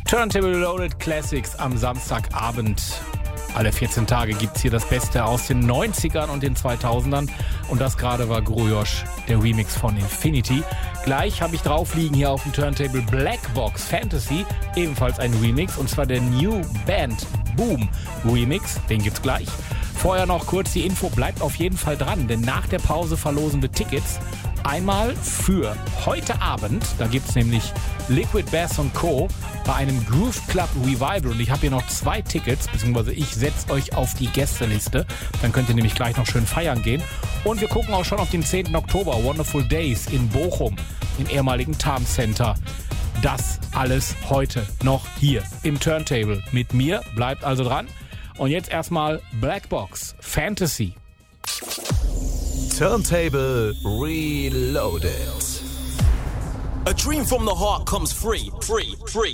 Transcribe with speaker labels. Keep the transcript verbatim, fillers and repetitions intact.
Speaker 1: Turntable Reloaded Classics am Samstagabend. Alle vierzehn Tage gibt's hier das Beste aus den neunzigern und den zweitausendern. Und das gerade war Grujosch, der Remix von Infinity. Gleich habe ich drauf liegen hier auf dem Turntable Blackbox Fantasy, ebenfalls ein Remix. Und zwar der New Band Boom Remix, den gibt's gleich. Vorher noch kurz die Info, bleibt auf jeden Fall dran, denn nach der Pause verlosen wir Tickets. Einmal für heute Abend, da gibt's nämlich Liquid Bass und Co. bei einem Groove Club Revival. Und ich habe hier noch zwei Tickets, beziehungsweise ich setze euch auf die Gästeliste. Dann könnt ihr nämlich gleich noch schön feiern gehen. Und wir gucken auch schon auf den zehnten Oktober, Wonderful Days in Bochum, im ehemaligen Tarm Center. Das alles heute noch hier im Turntable. Mit mir, bleibt also dran. Und jetzt erstmal Blackbox Fantasy.
Speaker 2: Turntable Reloaded.
Speaker 3: A dream from the heart comes free, free, free.